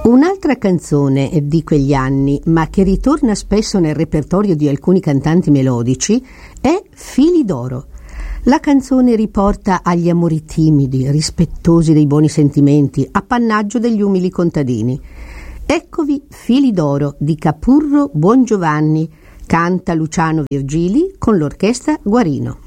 Un'altra canzone di quegli anni, ma che ritorna spesso nel repertorio di alcuni cantanti melodici, è Fili d'oro. La canzone riporta agli amori timidi, rispettosi dei buoni sentimenti, appannaggio degli umili contadini. Eccovi Fili d'oro di Capurro Buongiovanni, canta Luciano Virgili con l'orchestra Guarino.